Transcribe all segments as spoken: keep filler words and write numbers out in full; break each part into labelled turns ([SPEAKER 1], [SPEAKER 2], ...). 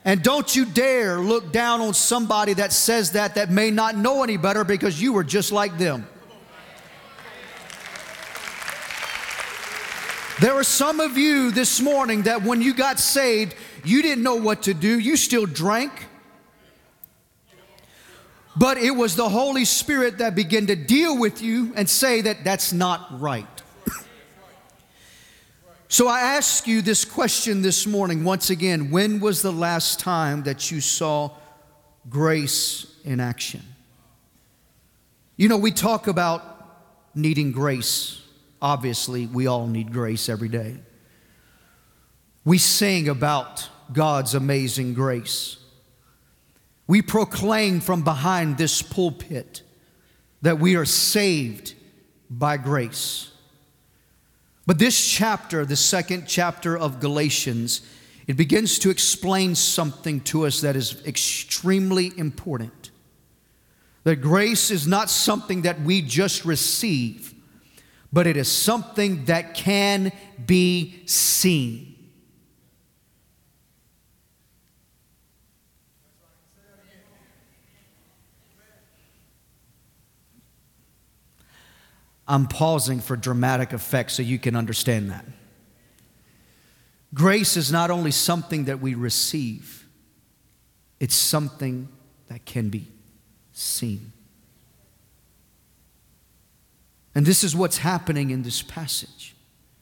[SPEAKER 1] And don't you dare look down on somebody that says that that may not know any better, because you were just like them. There are some of you this morning that when you got saved, you didn't know what to do. You still drank. But it was the Holy Spirit that began to deal with you and say that that's not right. So I ask you this question this morning once again. When was the last time that you saw grace in action? You know, we talk about needing grace. Obviously, we all need grace every day. We sing about God's amazing grace. We proclaim from behind this pulpit that we are saved by grace. But this chapter, the second chapter of Galatians, it begins to explain something to us that is extremely important. That grace is not something that we just receive, but it is something that can be seen. I'm pausing for dramatic effect so you can understand that. Grace is not only something that we receive, it's something that can be seen. And this is what's happening in this passage.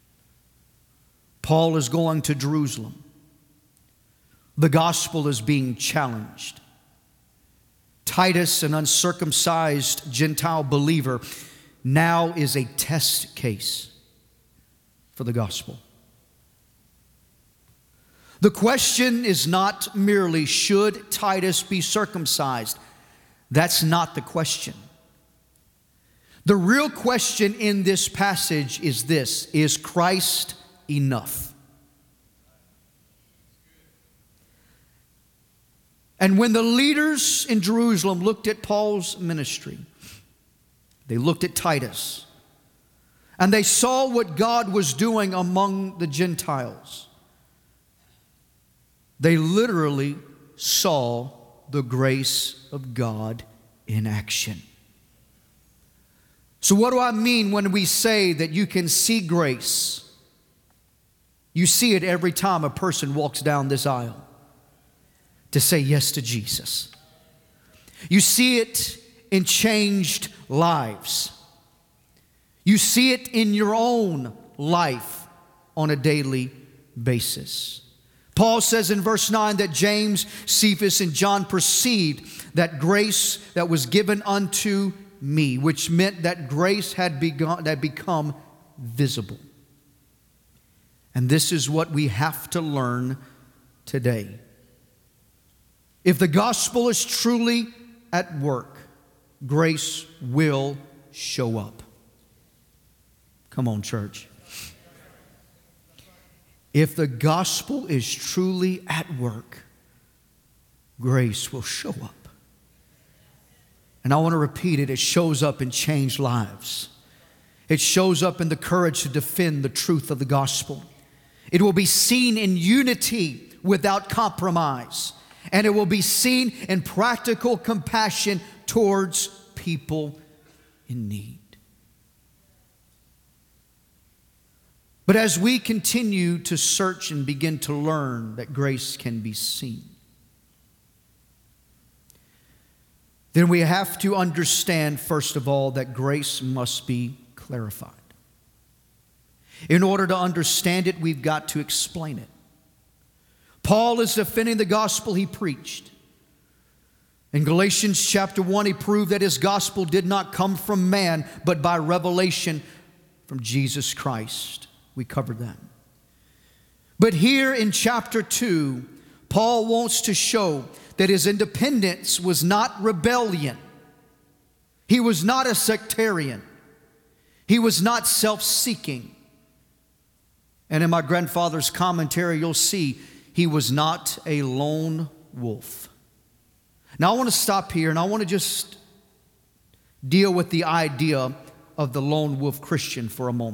[SPEAKER 1] Paul is going to Jerusalem. The gospel is being challenged. Titus, an uncircumcised Gentile believer, now is a test case for the gospel. The question is not merely, should Titus be circumcised? That's not the question. The real question in this passage is this: is Christ enough? And when the leaders in Jerusalem looked at Paul's ministry, they looked at Titus, and they saw what God was doing among the Gentiles. They literally saw the grace of God in action. So what do I mean when we say that you can see grace? You see it every time a person walks down this aisle to say yes to Jesus. You see it in changed lives. You see it in your own life on a daily basis. Paul says in verse nine that James, Cephas, and John perceived that grace that was given unto me, which meant that grace had begun, had become visible. And this is what we have to learn today. If the gospel is truly at work, grace will show up. Come on, church. If the gospel is truly at work, grace will show up. And I want to repeat it. It shows up in changed lives. It shows up in the courage to defend the truth of the gospel. It will be seen in unity without compromise. And it will be seen in practical compassion towards people in need. But as we continue to search and begin to learn that grace can be seen, then we have to understand, first of all, that grace must be clarified. In order to understand it, we've got to explain it. Paul is defending the gospel he preached. In Galatians chapter one, he proved that his gospel did not come from man, but by revelation from Jesus Christ. We covered that. But here in chapter two, Paul wants to show that his independence was not rebellion. He was not a sectarian. He was not self-seeking. And in my grandfather's commentary, you'll see he was not a lone wolf. Now I want to stop here and I want to just deal with the idea of the lone wolf Christian for a moment.